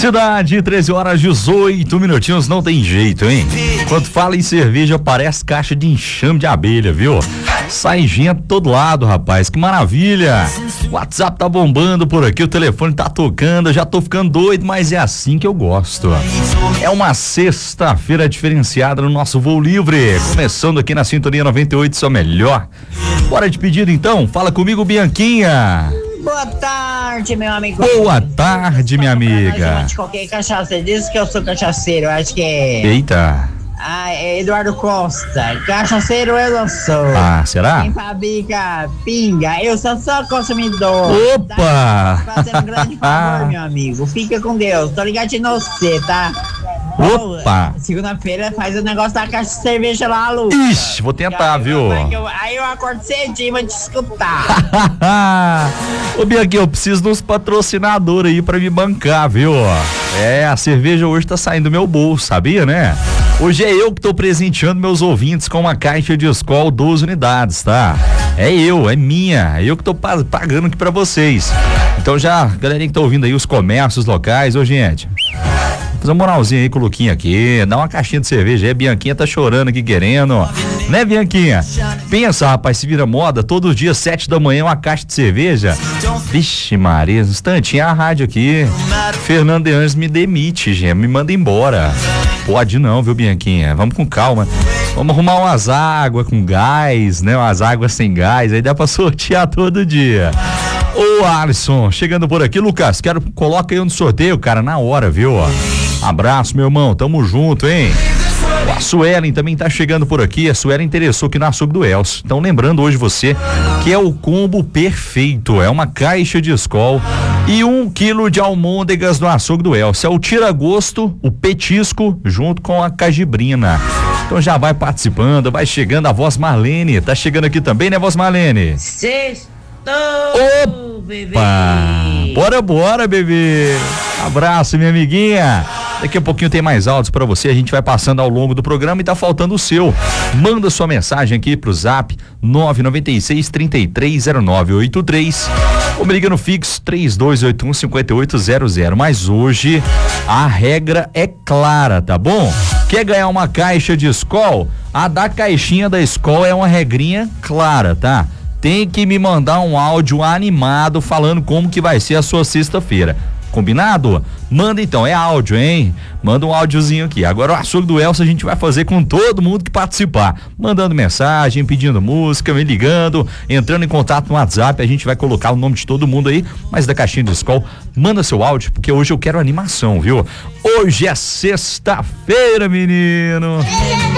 Cidade, 13h18, não tem jeito, hein? Quando fala em cerveja, parece caixa de enxame de abelha, viu? Sai gente todo lado, rapaz, que maravilha! O WhatsApp tá bombando por aqui, o telefone tá tocando, eu já tô ficando doido, mas é assim que eu gosto. É uma sexta-feira diferenciada no nosso Voo Livre, começando aqui na Sintonia 98, só melhor. Bora de pedido então, fala comigo, Bianquinha. Boa tarde, meu amigo. Boa tarde, minha amiga. De qualquer cachaça, diz que eu sou cachaceiro, acho que é. Eita. É Eduardo Costa. Cachaceiro eu não sou. Ah, será? Quem fabrica pinga, eu só sou consumidor. Opa! Tá fazendo um grande favor, meu amigo. Fica com Deus, tô ligado em você, tá? Opa! Segunda-feira faz o negócio da caixa de cerveja lá, Lu. Ixi, vou tentar, viu? Aí eu acordo cedinho, vou te escutar. Ô, Bianquinha, eu preciso de uns patrocinadores aí pra me bancar, viu? É, a cerveja hoje tá saindo do meu bolso, sabia, né? Hoje é eu que tô presenteando meus ouvintes com uma caixa de Skol 12 unidades, tá? É minha, é eu que tô pagando aqui pra vocês. Então já, galerinha que tá ouvindo aí, os comércios locais, ô gente, fazer uma moralzinha aí com o Luquinha aqui, dá uma caixinha de cerveja aí, a Bianquinha tá chorando aqui querendo, né, Bianquinha? Pensa, rapaz, se vira moda, todos os dias 7 da manhã uma caixa de cerveja. Vixe Maria, um instantinho a rádio aqui. Fernando de Anjos me demite, gente, me manda embora. Pode não, viu, Bianquinha? Vamos com calma. Vamos arrumar umas águas com gás, né? Umas águas sem gás, aí dá pra sortear todo dia. Ô, Alisson, chegando por aqui, Lucas, coloca aí no sorteio, cara, na hora, viu? Abraço, meu irmão, tamo junto, hein? A Suelen também tá chegando por aqui, a Suelen interessou aqui no açougue do Elcio. Então lembrando hoje você que é o combo perfeito, é uma caixa de Skol e 1 quilo de almôndegas no açougue do Elcio. É o tira-gosto, o petisco, junto com a cajibrina. Então já vai participando, vai chegando a voz Marlene, tá chegando aqui também, né, voz Marlene? Sextou, bebê. Bora, bebê. Abraço, minha amiguinha. Daqui a pouquinho tem mais áudios pra você, a gente vai passando ao longo do programa e tá faltando o seu. Manda sua mensagem aqui pro Zap 996-330983 ou me liga no fixo 3281-5800. Mas hoje a regra é clara, tá bom? Quer ganhar uma caixa de Skol? A da caixinha da Skol é uma regrinha clara, tá? Tem que me mandar um áudio animado falando como que vai ser a sua sexta-feira. Combinado? Manda então, é áudio, hein? Manda um áudiozinho aqui. Agora o açougue do Elcio a gente vai fazer com todo mundo que participar. Mandando mensagem, pedindo música, me ligando, entrando em contato no WhatsApp, a gente vai colocar o nome de todo mundo aí, mas da caixinha de Skol, manda seu áudio, porque hoje eu quero animação, viu? Hoje é sexta-feira, menino!